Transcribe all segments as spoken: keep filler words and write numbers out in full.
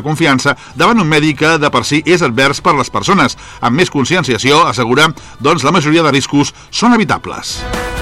confiança davant un medi que de per si és advers per les persones. Amb més conscienciació, assegura, doncs la majoria de riscos són evitables.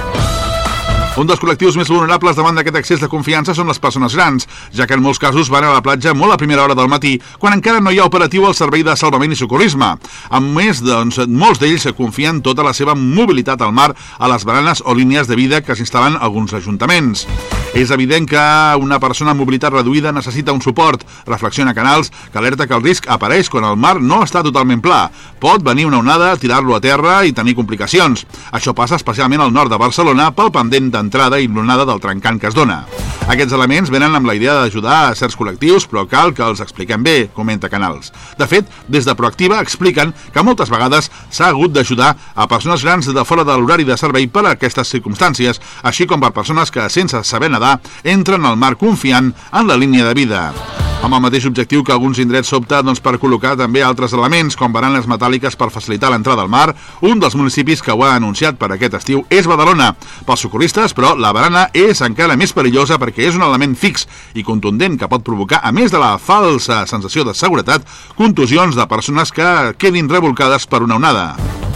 Un dels col·lectius més vulnerables davant d'aquest excés de confiança són les persones grans, ja que en molts casos van a la platja molt a primera hora del matí, quan encara no hi ha operatiu al servei de salvament i socorrisme. A més, doncs, molts d'ells confien tota la seva mobilitat al mar a les baranes o línies de vida que s'instal·len alguns ajuntaments. És evident que una persona amb mobilitat reduïda necessita un suport. Reflexiona Canals, que alerta que el risc apareix quan el mar no està totalment pla. Pot venir una onada, tirar-lo a terra i tenir complicacions. Això passa especialment al nord de Barcelona pel pendent d'entrada i l'onada del trencant que es dona. Aquests elements venen amb la idea d'ajudar a certs col·lectius, però cal que els expliquem bé, comenta Canals. De fet, des de Proactiva expliquen que moltes vegades s'ha hagut d'ajudar a persones grans de fora de l'horari de servei per a aquestes circumstàncies, així com per persones que, sense saber nedar, entren al mar confiant en la línia de vida. Amb el mateix objectiu que alguns indrets s'opta doncs, per col·locar també altres elements, com baranes metàl·liques per facilitar l'entrada al mar. Un dels municipis que ho ha anunciat per aquest estiu és Badalona. Pels socorristes, però, la barana és encara més perillosa perquè és un element fix i contundent que pot provocar, a més de la falsa sensació de seguretat, contusions de persones que quedin revolcades per una onada.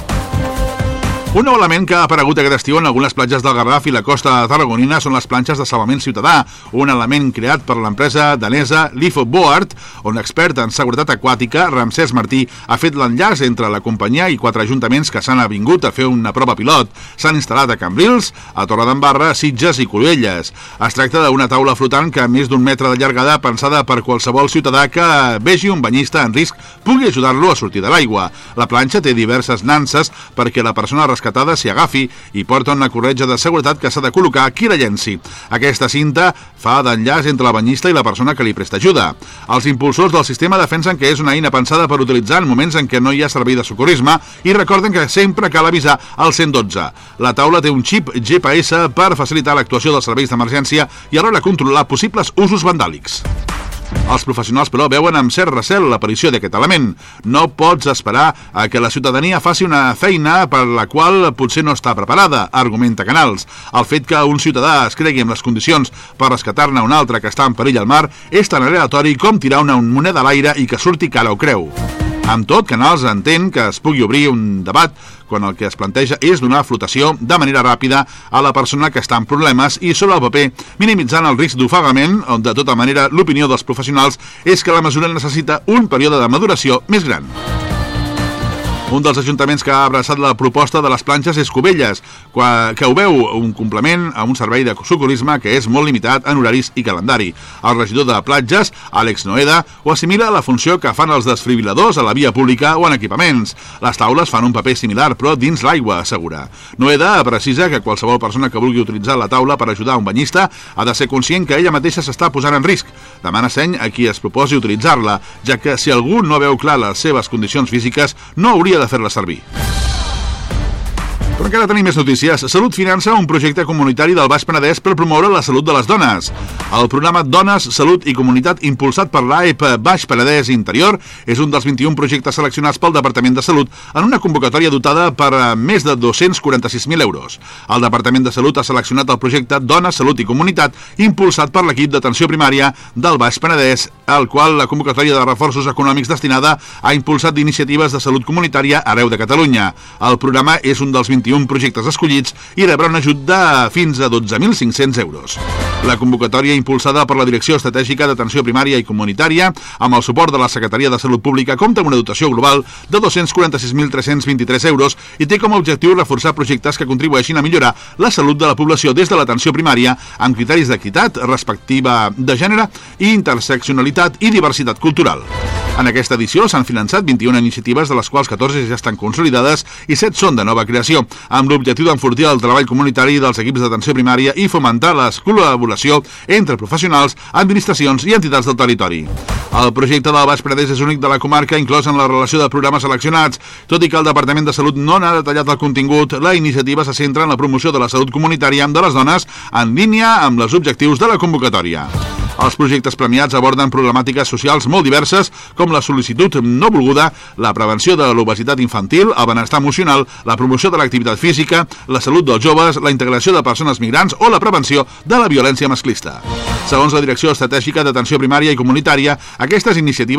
Un nou element que ha aparegut aquest estiu en algunes platges del Garraf i la costa tarragonina són les planxes de salvament ciutadà, un element creat per l'empresa danesa Lifoboard, on expert en seguretat aquàtica, Ramsès Martí, ha fet l'enllaç entre la companyia i quatre ajuntaments que s'han avingut a fer una prova pilot. S'han instal·lat a Cambrils, a Torredembarra, Sitges i Cubelles. Es tracta d'una taula flotant que, a més d'un metre de llargada, pensada per qualsevol ciutadà que vegi un banyista en risc pugui ajudar-lo a sortir de l'aigua. La planxa té diverses nanses perquè la persona rescatada s'hi agafi i porta una corretja de seguretat que s'ha de col·locar qui la llenci. Aquesta cinta fa d'enllaç entre la banyista i la persona que li presta ajuda. Els impulsors del sistema defensen que és una eina pensada per utilitzar en moments en què no hi ha servei de socorrisme i recorden que sempre cal avisar al cent i dotze. La taula té un xip G P S per facilitar l'actuació dels serveis d'emergència i alhora controlar possibles usos vandàlics. Els professionals, però, veuen amb cert recel l'aparició d'aquest element. No pots esperar a que la ciutadania faci una feina per la qual potser no està preparada, argumenta Canals. El fet que un ciutadà es cregui en les condicions per rescatar-ne un altre que està en perill al mar és tan aleatori com tirar una moneda a l'aire i que surti cara o creu. Amb tot, Canals entén que es pugui obrir un debat quan el que es planteja és donar flotació de manera ràpida a la persona que està en problemes i, sobre el paper, minimitzant el risc d'ofegament, on de tota manera l'opinió dels professionals és que la mesura necessita un període de maduració més gran. Un dels ajuntaments que ha abraçat la proposta de les planxes és Cubelles, que ho veu un complement a un servei de socorrisme que és molt limitat en horaris i calendari. El regidor de platges, Àlex Noeda, ho assimila a la funció que fan els desfibriladors a la via pública o en equipaments. Les taules fan un paper similar, però dins l'aigua, assegura. Noeda precisa que qualsevol persona que vulgui utilitzar la taula per ajudar un banyista ha de ser conscient que ella mateixa s'està posant en risc. Demana seny a qui es proposi utilitzar-la, ja que si algú no veu clar les seves condicions físiques, no hauria de fer-la servir. Però encara tenim més notícies. Salut finança un projecte comunitari del Baix Penedès per promoure la salut de les dones. El programa Dones, Salut i Comunitat, impulsat per l'A E P Baix Penedès Interior, és un dels vint-i-un projectes seleccionats pel Departament de Salut en una convocatòria dotada per més de dos-cents quaranta-sis mil euros. El Departament de Salut ha seleccionat el projecte Dones, Salut i Comunitat, impulsat per l'equip d'atenció primària del Baix Penedès, al qual la convocatòria de reforços econòmics destinada ha impulsat iniciatives de salut comunitària arreu de Catalunya. El programa és un dels vint-i-un projectes escollits i rebrà un ajut de fins a dotze mil cinc-cents euros. La convocatòria impulsada per la Direcció Estratègica d'Atenció Primària i Comunitària amb el suport de la Secretaria de Salut Pública compta amb una dotació global de dos-cents quaranta-sis mil tres-cents vint-i-tres euros i té com a objectiu reforçar projectes que contribueixin a millorar la salut de la població des de l'atenció primària amb criteris d'equitat, perspectiva de gènere i interseccionalitat i diversitat cultural. En aquesta edició s'han finançat vint-i-una iniciatives, de les quals catorze ja estan consolidades i set són de nova creació, amb l'objectiu d'enfortir el treball comunitari dels equips d'atenció primària i fomentar la col·laboració entre professionals, administracions i entitats del territori. El projecte del Baix Penedès és únic de la comarca, inclòs en la relació de programes seleccionats. Tot i que el Departament de Salut no n'ha detallat el contingut, la iniciativa se centra en la promoció de la salut comunitària de les dones en línia amb els objectius de la convocatòria. Els projectes premiats aborden problemàtiques socials molt diverses, com la sol·licitud no volguda, la prevenció de l'obesitat infantil, el benestar emocional, la promoció de l'activitat física, la salut dels joves, la integració de persones migrants o la prevenció de la violència masclista. Segons la Direcció Estratègica d'Atenció Primària i Comunitària, aquestes iniciatives